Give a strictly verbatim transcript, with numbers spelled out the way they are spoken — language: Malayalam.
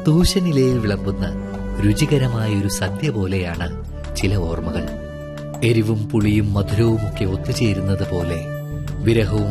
തൂശനിലയിൽ വിളമ്പുന്ന രുചികരമായൊരു സദ്യ പോലെയാണ് ചില ഓർമ്മകൾ. എരിവും പുളിയും മധുരവുമൊക്കെ ഒത്തുചേരുന്നത് പോലെ വിരഹവും